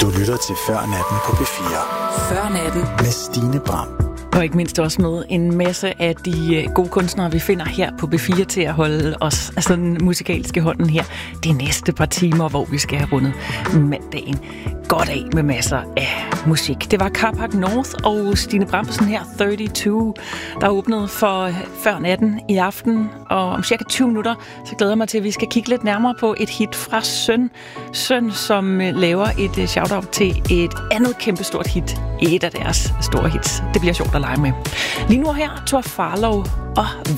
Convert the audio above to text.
Du lytter til Før Natten på P4. Før Natten med Stine Bram. Og ikke mindst også med en masse af de gode kunstnere, vi finder her på B4 til at holde os altså den musikalske hånden her de næste par timer, hvor vi skal have rundet mandagen godt af med masser af musik. Det var Carpark North og Stine Bramsen her, 32, der åbnede for Før Natten i aften. Og om cirka 20 minutter, så glæder jeg mig til, at vi skal kigge lidt nærmere på et hit fra Søn, som laver et shout-out til et andet kæmpestort hit. Et af deres store hits. Det bliver sjovt at lege med. Lige nu her, Tor Farlov og